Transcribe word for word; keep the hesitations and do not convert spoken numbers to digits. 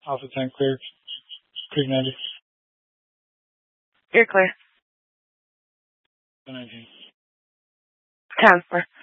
Alpha ten clear. Clear ninety. You're clear. nineteen. Counselor.